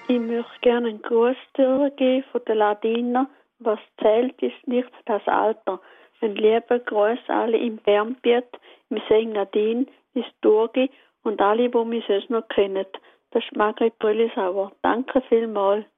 Ich möchte gerne einen Gruß durchgeben von den Ladiner. Was zählt, ist nicht das Alter. Ein lieber Gruß alle im Bernbiet, im St. Nadine, ins Durgi und alle, die mich sonst noch kennen. Das ist Margret Brüllisauer. Danke vielmals.